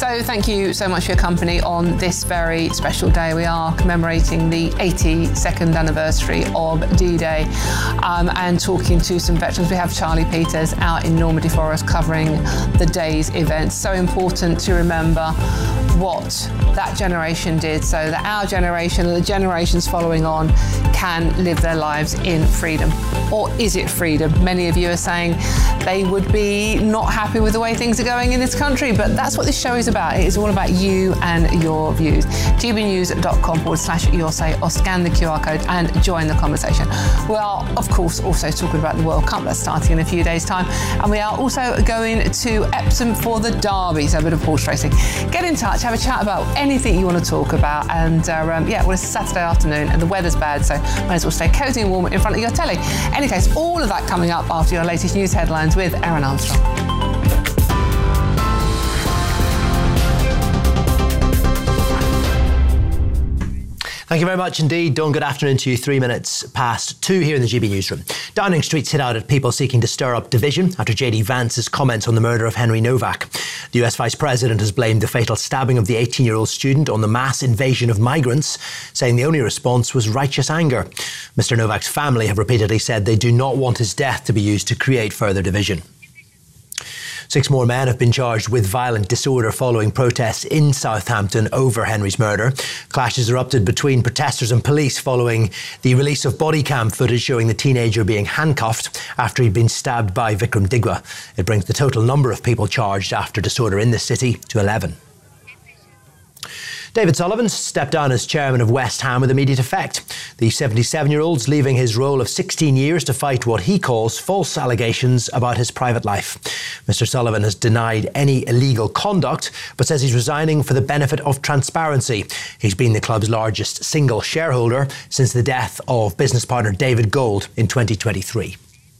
So thank you so much for your company on this very special day. We are commemorating the 82nd anniversary of D-Day and talking to some veterans. We have Charlie Peters out in Normandy for us covering the day's events. So important to remember what that generation did so that our generation and the generations following on can live their lives in freedom. Or is it freedom? Many of you are saying they would be not happy with the way things are going in this country, but that's what this show is about. It is all about you and your views. gbnews.com/yoursay or scan the QR code and join the conversation. We are, of course, also talking about the World Cup that's starting in a few days' time, and we are also going to Epsom for the Derby, so a bit of horse racing. Get in touch, have a chat about anything you want to talk about, and well, it's Saturday afternoon and the weather's bad, so might as well stay cosy and warm in front of your telly. In any case, all of that coming up after your latest news headlines with Erin Armstrong. Thank you very much indeed, Dawn. Good afternoon to you. 3 minutes past 2 here in the GB newsroom. Downing Street's hit out at people seeking to stir up division after JD Vance's comments on the murder of Henry Novak. The US Vice President has blamed the fatal stabbing of the 18-year-old student on the mass invasion of migrants, saying the only response was righteous anger. Mr. Novak's family have repeatedly said they do not want his death to be used to create further division. 6 more men have been charged with violent disorder following protests in Southampton over Henry's murder. Clashes erupted between protesters and police following the release of body cam footage showing the teenager being handcuffed after he'd been stabbed by Vikram Digwa. It brings the total number of people charged after disorder in the city to 11. David Sullivan stepped down as chairman of West Ham with immediate effect. The 77-year-old's leaving his role of 16 years to fight what he calls false allegations about his private life. Mr. Sullivan has denied any illegal conduct, but says he's resigning for the benefit of transparency. He's been the club's largest single shareholder since the death of business partner David Gold in 2023.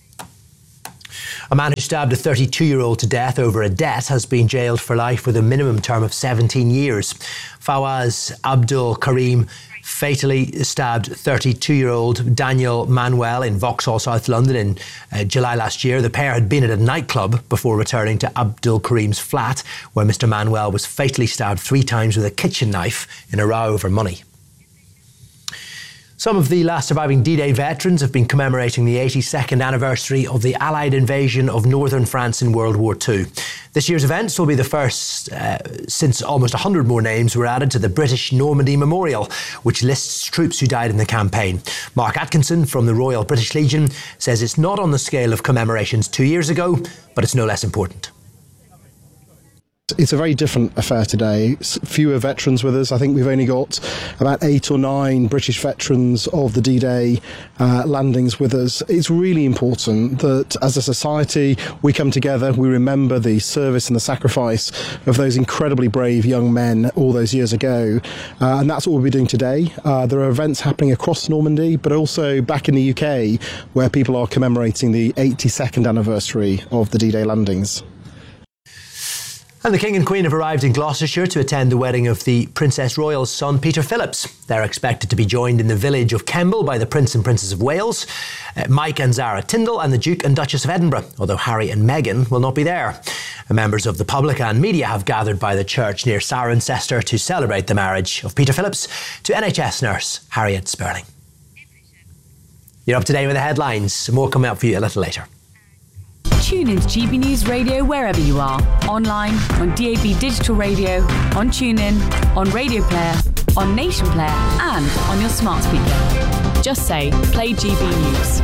A man who stabbed a 32-year-old to death over a debt has been jailed for life with a minimum term of 17 years. Fawaz Abdul Karim fatally stabbed 32-year-old Daniel Manuel in Vauxhall, South London in July last year. The pair had been at a nightclub before returning to Abdul Karim's flat, where Mr. Manuel was fatally stabbed 3 times with a kitchen knife in a row over money. Some of the last surviving D-Day veterans have been commemorating the 82nd anniversary of the Allied invasion of northern France in World War II. This year's events will be the first since almost 100 more names were added to the British Normandy Memorial, which lists troops who died in the campaign. Mark Atkinson from the Royal British Legion says it's not on the scale of commemorations 2 years ago, but it's no less important. It's a very different affair today. Fewer veterans with us. I think we've only got about 8 or 9 British veterans of the D-Day landings with us. It's really important that as a society we come together, we remember the service and the sacrifice of those incredibly brave young men all those years ago. And that's what we'll be doing today. There are events happening across Normandy, but also back in the UK, where people are commemorating the 82nd anniversary of the D-Day landings. And the King and Queen have arrived in Gloucestershire to attend the wedding of the Princess Royal's son, Peter Phillips. They're expected to be joined in the village of Kemble by the Prince and Princess of Wales, Mike and Zara Tyndall, and the Duke and Duchess of Edinburgh, although Harry and Meghan will not be there. Members of the public and media have gathered by the church near Cirencester to celebrate the marriage of Peter Phillips to NHS nurse Harriet Sperling. You're up to date with the headlines. More coming up for you a little later. Tune into GB News Radio wherever you are. Online, on DAB Digital Radio, on TuneIn, on Radio Player, on Nation Player and on your smart speaker. Just say, play GB News.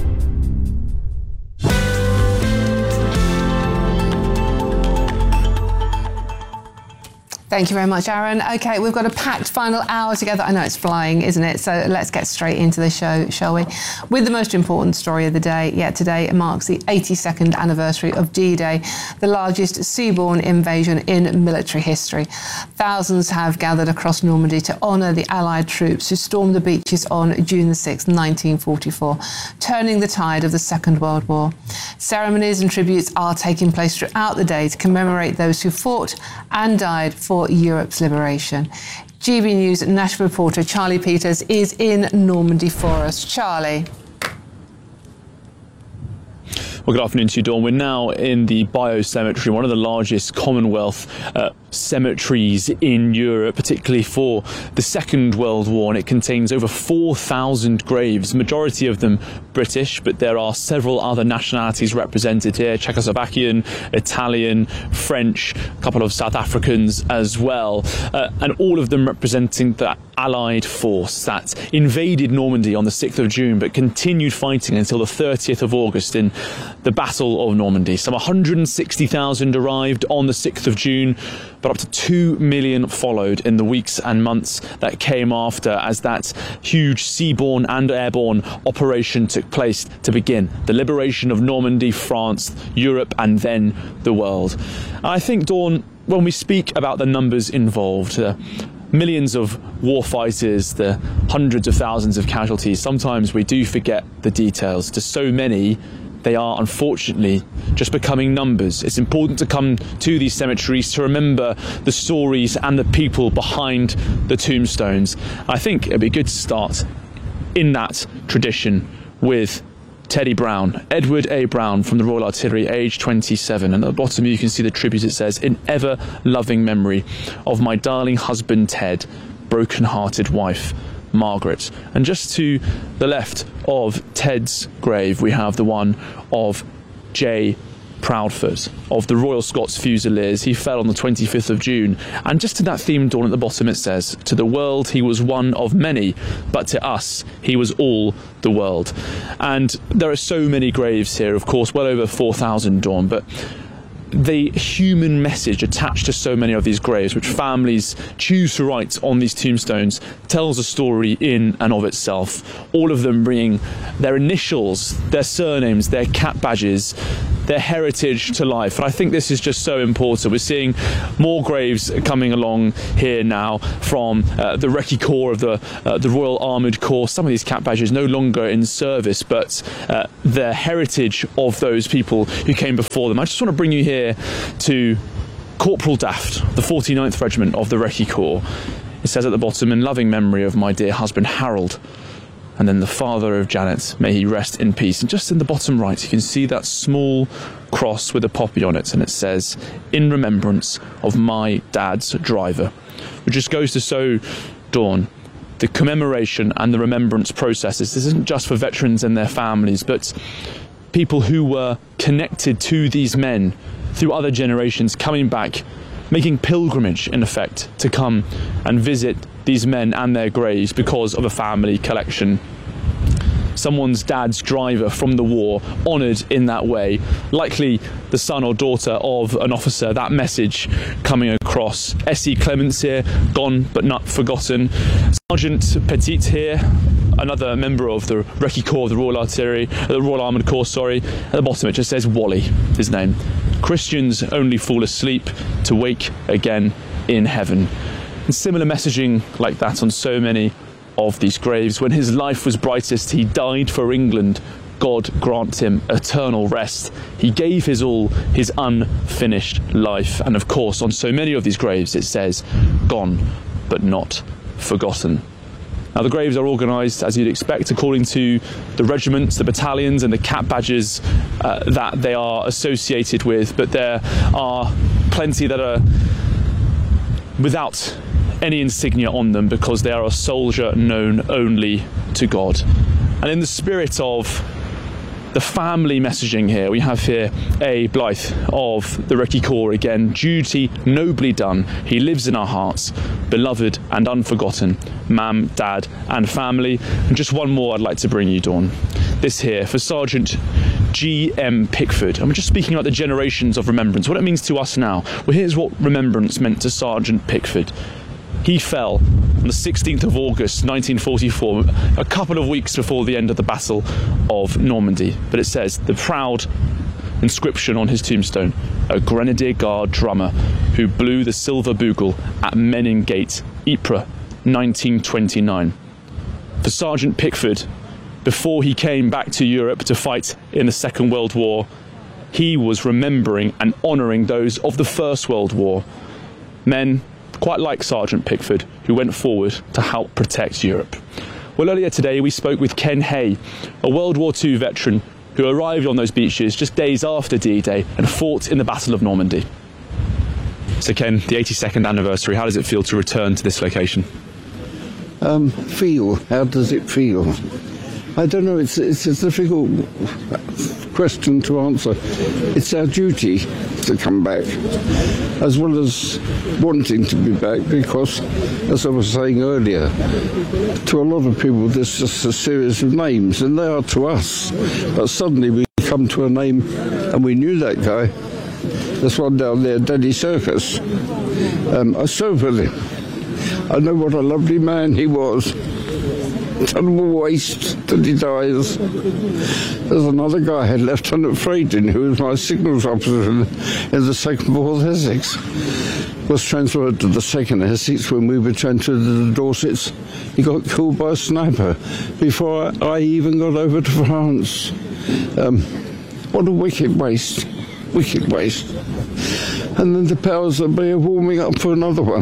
Thank you very much, Aaron. OK, we've got a packed final hour together. I know it's flying, isn't it? So let's get straight into the show, shall we? With the most important story of the day. Yeah, today it marks the 82nd anniversary of D-Day, the largest seaborne invasion in military history. Thousands have gathered across Normandy to honour the Allied troops who stormed the beaches on June the 6th, 1944, turning the tide of the Second World War. Ceremonies and tributes are taking place throughout the day to commemorate those who fought and died for Europe's liberation. GB News national reporter Charlie Peters is in Normandy for us. Charlie. Well, good afternoon to you, Dawn. We're now in the Bayeux Cemetery, one of the largest Commonwealth cemeteries in Europe, particularly for the Second World War, and it contains over 4,000 graves, majority of them British, but there are several other nationalities represented here: Czechoslovakian, Italian, French, a couple of South Africans as well, and all of them representing the Allied force that invaded Normandy on the 6th of June but continued fighting until the 30th of August in the Battle of Normandy. Some 160,000 arrived on the 6th of June, but up to 2 million followed in the weeks and months that came after, as that huge seaborne and airborne operation took place to begin the liberation of Normandy, France, Europe, and then the world. And I think, Dawn, when we speak about the numbers involved, millions of war fighters, the hundreds of thousands of casualties, sometimes we do forget the details. To so many, they are unfortunately just becoming numbers. It's important to come to these cemeteries to remember the stories and the people behind the tombstones. I think it'd be good to start in that tradition with Teddy Brown, Edward A. Brown from the Royal Artillery, age 27. And at the bottom you can see the tribute. It says, "In ever loving memory of my darling husband Ted, broken-hearted wife Margaret." And just to the left of Ted's grave we have the one of J. Proudfoot of the Royal Scots Fusiliers. He fell on the 25th of June. And just to that theme, Dawn, at the bottom it says, "To the world he was one of many, but to us he was all the world." And there are so many graves here, of course, well over 4,000, Dawn, but the human message attached to so many of these graves, which families choose to write on these tombstones, tells a story in and of itself. All of them bringing their initials, their surnames, their cap badges, their heritage to life. And I think this is just so important. We're seeing more graves coming along here now from the Recce Corps of the Royal Armoured Corps. Some of these cap badges no longer in service, but the heritage of those people who came before them. I just want to bring you here to Corporal Daft, the 49th Regiment of the Recce Corps. It says at the bottom, "In loving memory of my dear husband Harold, and then the father of Janet, may he rest in peace." And just in the bottom right you can see that small cross with a poppy on it, and it says, "In remembrance of my dad's driver," which just goes to show, Dawn, the commemoration and the remembrance processes. This isn't just for veterans and their families, but people who were connected to these men through other generations, coming back, making pilgrimage in effect to come and visit these men and their graves because of a family collection. Someone's dad's driver from the war, honoured in that way, likely the son or daughter of an officer. That message coming across. S.E. Clements here, gone but not forgotten. Sergeant Petit here, another member of the Recce Corps of the Royal Artillery, the Royal Armoured Corps, sorry. At the bottom it just says Wally, his name. "Christians only fall asleep to wake again in heaven." And similar messaging like that on so many of these graves. When his life was brightest, he died for England. God grant him eternal rest. He gave his all, his unfinished life. And of course, on so many of these graves, it says, "Gone, but not forgotten." Now, the graves are organised, as you'd expect, according to the regiments, the battalions and the cap badges that they are associated with, but there are plenty that are without any insignia on them because they are a soldier known only to God. And in the spirit of the family messaging here, we have here A. Blythe of the Recce Corps again. "Duty nobly done, he lives in our hearts, beloved and unforgotten, Mam, Dad and family." And just one more I'd like to bring you, Dawn. This here for Sergeant G.M. Pickford. And we're just speaking about the generations of remembrance, what it means to us now. Well, here's what remembrance meant to Sergeant Pickford. He fell on the 16th of August 1944, a couple of weeks before the end of the Battle of Normandy. But it says, the proud inscription on his tombstone, "A Grenadier Guard drummer who blew the silver bugle at Menin Gate, Ypres, 1929. For Sergeant Pickford, before he came back to Europe to fight in the Second World War, he was remembering and honouring those of the First World War. Men quite like Sergeant Pickford, who went forward to help protect Europe. Well, earlier today we spoke with Ken Hay, a World War II veteran who arrived on those beaches just days after D-Day and fought in the Battle of Normandy. So Ken, the 82nd anniversary, how does it feel to return to this location? How does it feel? I don't know, it's a difficult question to answer. It's our duty to come back, as well as wanting to be back, because, as I was saying earlier, to a lot of people there's just a series of names, and they are to us. But suddenly we come to a name, and we knew that guy. There's one down there, Danny Circus. I served with him. I know what a lovely man he was. Terrible waste that he dies. There's another guy, Lieutenant Fraden, who was my signals officer in the 2nd 4th Essex. Was transferred to the 2nd Essex when we were transferred to the Dorsets. He got killed by a sniper before I even got over to France. What a wicked waste. Wicked waste. And then the powers that be are warming up for another one.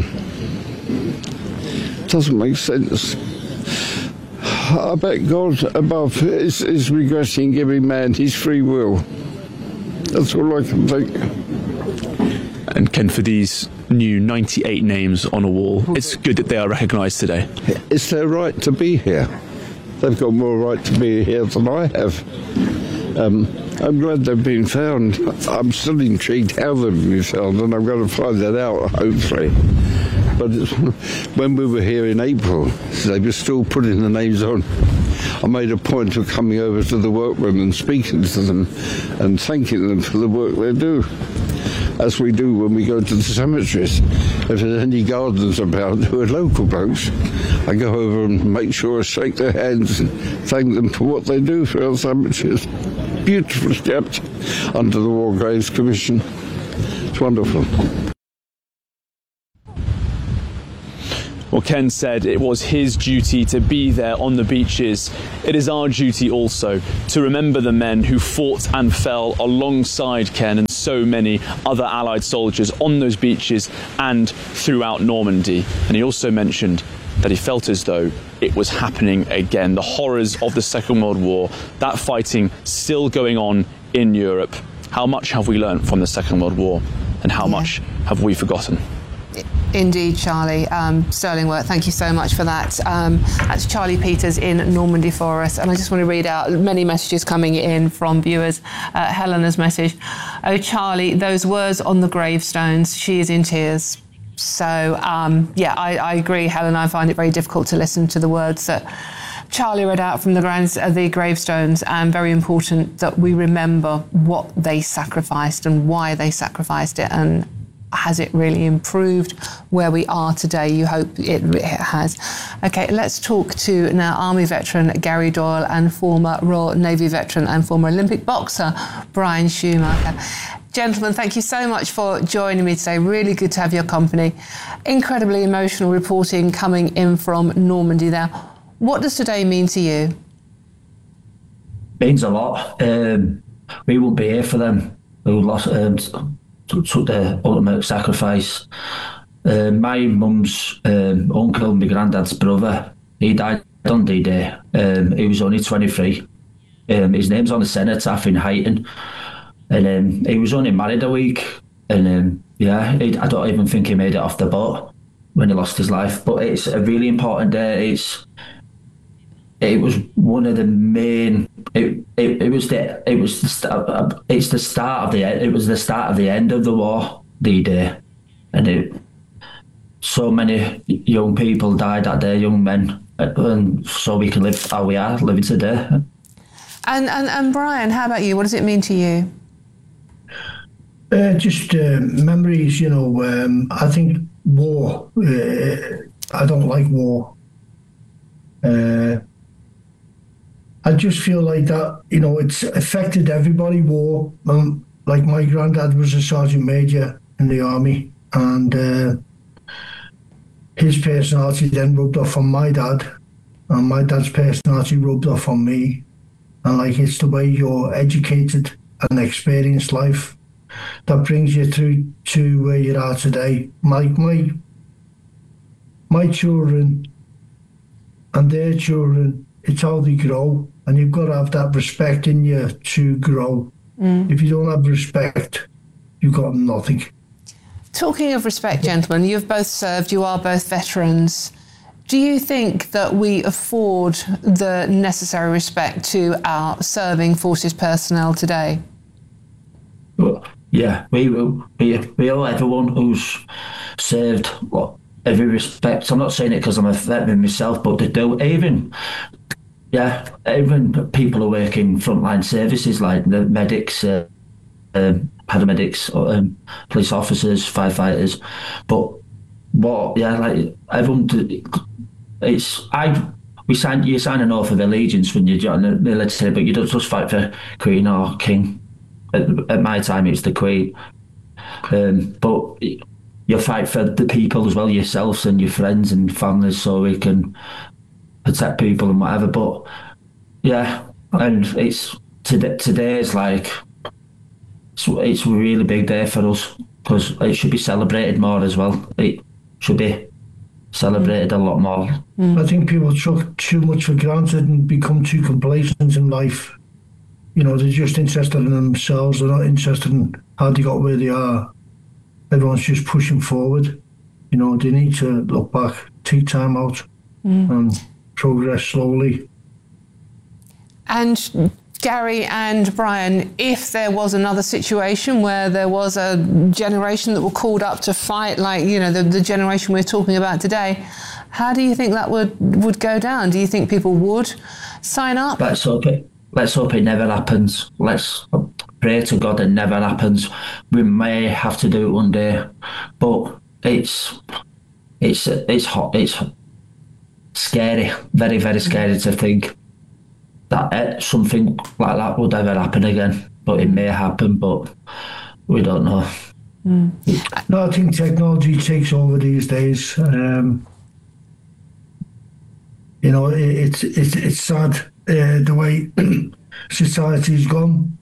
Doesn't make sense. I bet God above is regretting giving man his free will. That's all I can think. And Ken, for these new 98 names on a wall, it's good that they are recognised today. It's their right to be here. They've got more right to be here than I have. I'm glad they've been found. I'm still intrigued how they've been found, and I'm going to find that out, hopefully. But when we were here in April, they were still putting the names on. I made a point of coming over to the workmen and speaking to them and thanking them for the work they do, as we do when we go to the cemeteries. If there's any gardeners about who are local blokes, I go over and make sure I shake their hands and thank them for what they do for our cemeteries. Beautifully kept under the War Graves Commission. It's wonderful. Well, Ken said it was his duty to be there on the beaches. It is our duty also to remember the men who fought and fell alongside Ken and so many other Allied soldiers on those beaches and throughout Normandy. And he also mentioned that he felt as though it was happening again. The horrors of the Second World War, that fighting still going on in Europe. How much have we learnt from the Second World War, and how much have we forgotten? Indeed, Charlie. Sterling work. Thank you so much for that. That's Charlie Peters in Normandy for us. And I just want to read out many messages coming in from viewers. Helena's message. Oh, Charlie, those words on the gravestones. She is in tears. So, I agree, Helen. I find it very difficult to listen to the words that Charlie read out from the gravestones, and very important that we remember what they sacrificed and why they sacrificed it, and has it really improved where we are today? You hope it has. Okay, let's talk to now Army veteran Gary Doyle and former Royal Navy veteran and former Olympic boxer Brian Schumacher. Gentlemen, thank you so much for joining me today. Really good to have your company. Incredibly emotional reporting coming in from Normandy there. What does today mean to you? Means a lot. We won't be here for them who lost, took the ultimate sacrifice. My mum's uncle, my granddad's brother, he died on D-Day. He was only 23. His name's on the cenotaph in Huyton. And he was only married a week. And I don't even think he made it off the boat when he lost his life. But it's a really important day. It was one of the main. It was the start of the end of the war, D-Day, and so many young people died that day, young men, and so we can live how we are living today. And Brian, how about you? What does it mean to you? Just memories, I think war. I don't like war. I just feel like that, it's affected everybody, war. Like my granddad was a sergeant major in the army, and his personality then rubbed off on my dad, and my dad's personality rubbed off on me. And it's the way you're educated and experienced life that brings you through to where you are today. My children and their children it's how they grow, and you've got to have that respect in you to grow. If you don't have respect, you've got nothing. Talking of respect, gentlemen, you've both served, you are both veterans. Do you think that we afford the necessary respect to our serving forces personnel today? Well, yeah, we owe everyone who's served every respect. I'm not saying it because I'm a veteran myself, but they do. Even people who work in frontline services like the medics, paramedics, police officers, firefighters. But everyone. You sign an oath of allegiance when you join the military, but you don't just fight for Queen or King. At my time, it's the Queen. But you fight for the people as well, yourselves and your friends and families, so we can protect people and whatever. But yeah, and it's today's like it's a really big day for us because it should be celebrated more as well. It should be celebrated a lot more. I think people took too much for granted and become too complacent in life. You know, they're just interested in themselves. They're not interested in how they got where they are. Everyone's just pushing forward. You know, they need to look back, take time out and progress slowly. And Gary and Brian, if there was another situation where there was a generation that were called up to fight, like, you know, the generation we're talking about today, how do you think that would go down? Do you think people would sign up? Let's hope it never happens. Let's pray to God it never happens. We may have to do it one day, but it's hot. It's scary, very, very scary to think that something like that would ever happen again. But it may happen, but we don't know. No, I think technology takes over these days. You know, it's sad the way society's gone.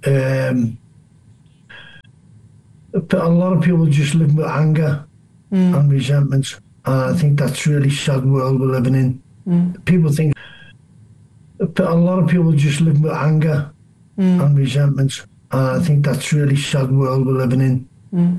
But a lot of people just live with anger and resentment. And I think that's a really sad world we're living in. People think. But a lot of people just live with anger and resentment. And I think that's a really sad world we're living in.